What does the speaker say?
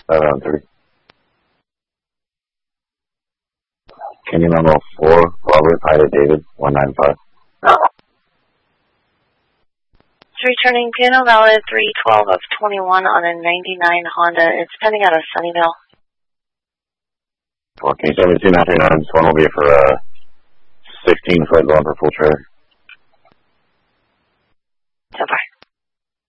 5-3. Kenny Memo 4, Robert Pilot David 195. It's returning Piano Valid 312 of 21 on a 99 Honda. It's pending out of Sunnyvale. Okay, 17 after 9. This one will be for 16-foot going for full trailer.